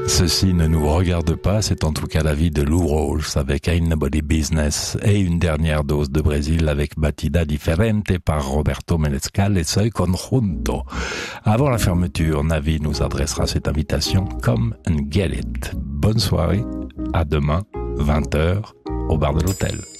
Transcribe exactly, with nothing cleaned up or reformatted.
Ceci ne nous regarde pas, c'est en tout cas la vie de Lou Rawls avec Ain't Nobody Business et une dernière dose de Brésil avec Batida Diferente par Roberto Menescal et Soy Conjunto. Avant la fermeture, Navi nous adressera cette invitation Come and Get It. Bonne soirée, à demain, vingt heures, au bar de l'hôtel.